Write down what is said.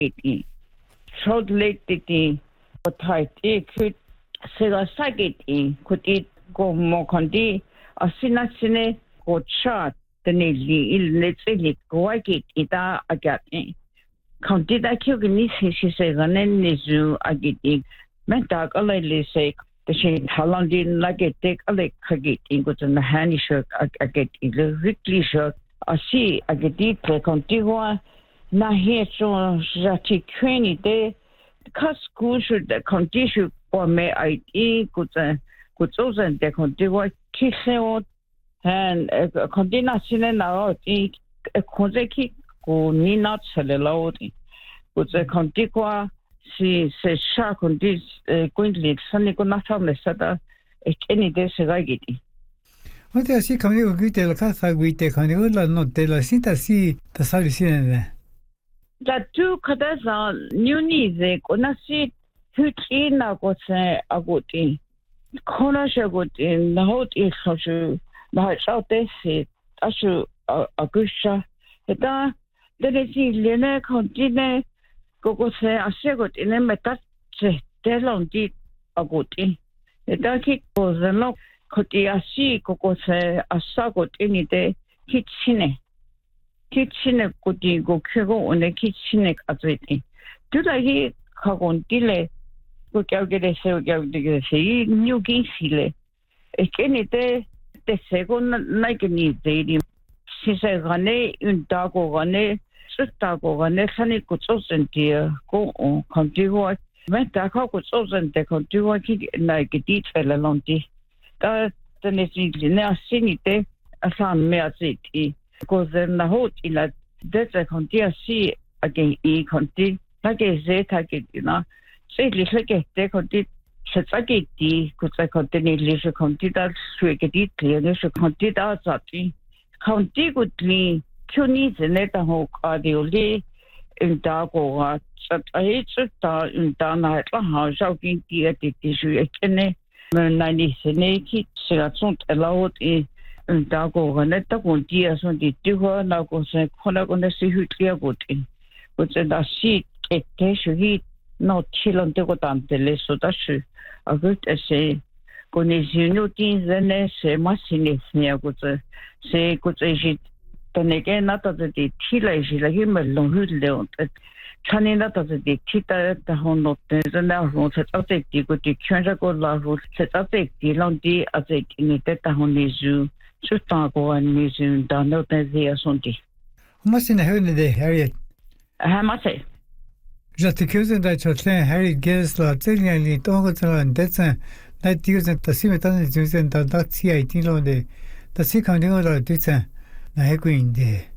iti Salt Lake iti otai ti kut sega sagiti kuti go mo kondi asina sine go chat tenili il letseli goakit ita agati kondi da kyugni sisi ganen nizu agiti menta kalele se the halandi nagete ale khagiti go na hani shirk agati le weekly shirk asi agati kontiwa na hecho jati kwini de kaskushu de kontishu or me IT kutsozen de kontiwa kiseo and kontina sine na I konzeki ko nina tselelodi kutse kontikwa si se sha kondis kwindli sani ko na famle sada ekeni de segagiti Ote así conmigo que la casa guite conmigo la no te la cinta así te sale sin La tu kadaza nyuni ze konasi hutina ko se agoti kona shagoti na hot is khashu na chaute se ashu agusha eta deresi lene kontine koko se asegot ine meta se telondi agoti eta ki ko zeno koti asi koko se asagot inide kitchine koti go kyego one kitchine azeti tudahi kagon dile go kyagere se new gisile ekenite te segon naikeni deidi sise gane undago gane suttago gane sani kutsosentia go kontigo meta ka kutsosente kontigo ki naikedi tselalonti ta tenesi ne asinite asan me azeti Because na hot ila detse konti si again e konti lage ze tagitina se lihke te konti setsagiti kutsa konti ni lishe konti da suegedi tlene se konti da zati konti gutli kyuni zeneta ho adioli indago wa tsatai tsata indana la ha jaukin ti etisu ekene nani seneki siratsunt elawot e Dago ganeta kontia son di tuho na ko se khona ko si hutlia gotin kutse da si ete shuhi no chilon te ko tantele so da shu agut ese ko ne jinu tin zene se masine nya kutse se kutse ji taneke na ta de thila ji la hi melon hutle on chani na ta de kita ta hono te na ho se tate ti ko ti chanja ko la ho se tate ti long di ate ni te ta honi ju Sustago and museum da no te sonti. Mas in hune de Harriet. Hamase. Just accusing that Chatlain Harry Gales la Telian Togotan and Detson, that using the Simitan using the Daxi 18 on the Sikandino Ditson, the Hequin de.